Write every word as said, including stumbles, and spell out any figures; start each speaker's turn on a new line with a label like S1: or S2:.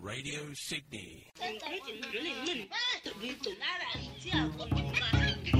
S1: Radio Sydney.
S2: Cái chuyện nó lên mình, tự nhiên tụi nó là chưa còn